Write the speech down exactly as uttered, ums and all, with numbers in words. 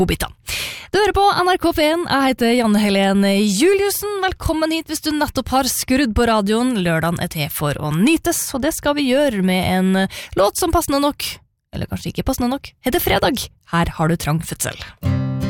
godbiter. Du hører på N R K P en, jeg heter Janne Helene Juliussen. Velkommen hit hvis du nettopp har skrudd på radioen. Lørdagen er til for å nytes, og det skal vi gjøre med en låt som passende nok, eller kanskje ikke passende nok, heter Fredag. Her har du trang fødsel.